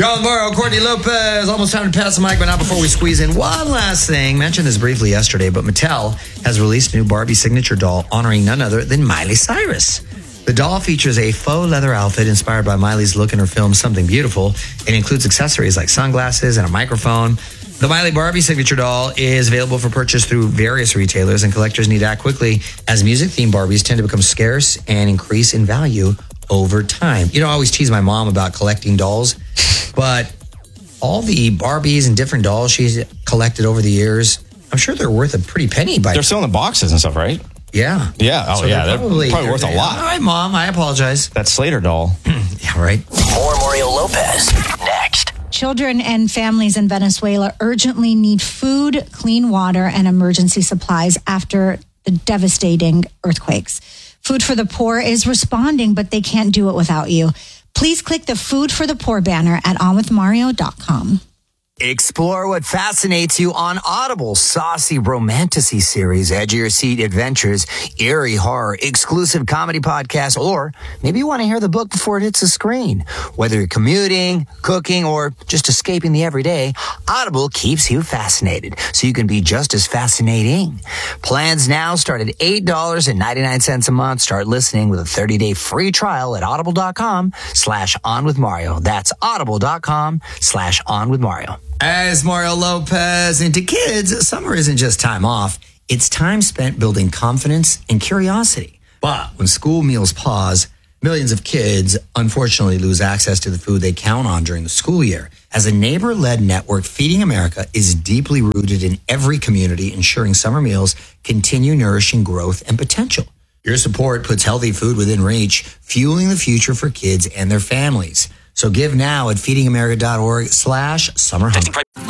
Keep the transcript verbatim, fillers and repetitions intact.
John Morrow, Courtney Lopez. Almost time to pass the mic, but not before we squeeze in one last thing. Mentioned this briefly yesterday, but Mattel has released a new Barbie signature doll honoring none other than Miley Cyrus. The doll features a faux leather outfit inspired by Miley's look in her film Something Beautiful. It includes accessories like sunglasses and a microphone. The Miley Barbie signature doll is available for purchase through various retailers, and collectors need to act quickly as music-themed Barbies tend to become scarce and increase in value over time. You know, I always tease my mom about collecting dolls, but all the Barbies and different dolls she's collected over the years, I'm sure they're worth a pretty penny. By they're still in the boxes and stuff, right? Yeah. Yeah. Oh, so yeah. They're probably, they're probably worth a lot. All right, Mom. I apologize. That Slater doll. Yeah, right. More Mario Lopez next. Children and families in Venezuela urgently need food, clean water, and emergency supplies after the devastating earthquakes. Food for the Poor is responding, but they can't do it without you. Please click the Food for the Poor banner at on with mario dot com. Explore what fascinates you on Audible's saucy romantasy series, edge of your seat adventures, eerie horror, exclusive comedy podcasts, or maybe you want to hear the book before it hits the screen. Whether you're commuting, cooking, or just escaping the everyday, Audible keeps you fascinated so you can be just as fascinating. Plans now start at eight dollars and ninety-nine cents a month. Start listening with a thirty-day free trial at audible.com slash on with Mario. That's audible.com slash on with Mario. As Mario Lopez, and to kids, summer isn't just time off. It's time spent building confidence and curiosity. But when school meals pause, millions of kids unfortunately lose access to the food they count on during the school year. As a neighbor-led network, Feeding America is deeply rooted in every community, ensuring summer meals continue nourishing growth and potential. Your support puts healthy food within reach, fueling the future for kids and their families. So give now at feedingamerica.org slash summer hunger.